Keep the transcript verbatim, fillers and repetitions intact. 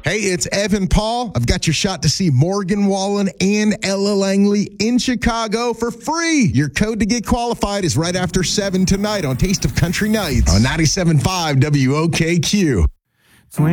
Hey, it's Evan Paul. I've got your shot to see Morgan Wallen and Ella Langley in Chicago for free. Your code to get qualified is right after seven tonight on Taste of Country Nights on ninety-seven point five W O K Q.